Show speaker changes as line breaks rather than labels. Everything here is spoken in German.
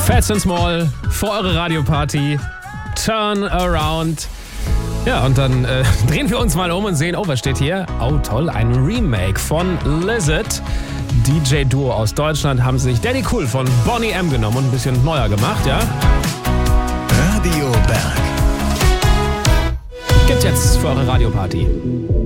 Fats and Small für eure Radioparty. Turn Around. Ja, und dann drehen wir uns mal um und sehen, was steht hier? Oh, toll, ein Remake von Lizard. DJ-Duo aus Deutschland haben sich Daddy Cool von Boney M genommen und ein bisschen neuer gemacht, ja?
Radio Berg.
Gibt's jetzt für eure Radioparty.